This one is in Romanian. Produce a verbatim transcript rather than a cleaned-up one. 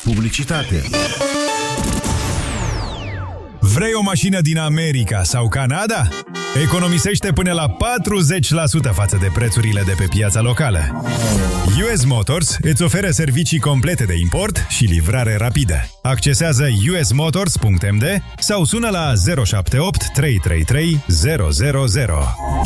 publicitate. Vrei o mașină din America sau Canada? Economisește până la patruzeci la sută față de prețurile de pe piața locală. U S Motors îți oferă servicii complete de import și livrare rapidă. Accesează u s motors punct m d sau sună la zero șapte opt trei trei trei zero zero zero.